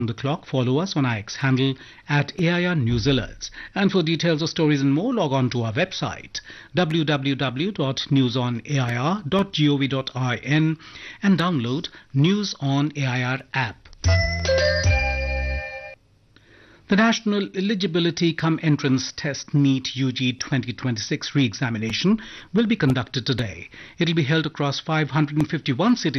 the clock. Follow us on our X handle at AIR News Alerts. And for details of stories and more, log on to our website www.newsonair.gov.in and download News on AIR app. The National Eligibility Cum Entrance Test NEET UG 2026 re-examination will be conducted today. It will be held across 551 cities